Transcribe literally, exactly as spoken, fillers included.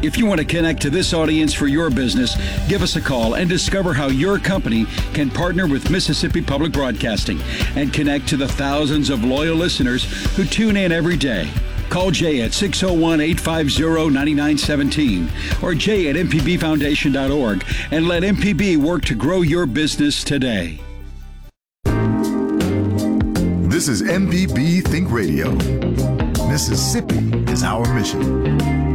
If you want to connect to this audience for your business, give us a call and discover how your company can partner with Mississippi Public Broadcasting and connect to the thousands of loyal listeners who tune in every day. Call Jay at six oh one, eight five zero, nine nine one seven or jay at m p b foundation dot org and let M P B work to grow your business today. This is M P B Think Radio. Mississippi is our mission.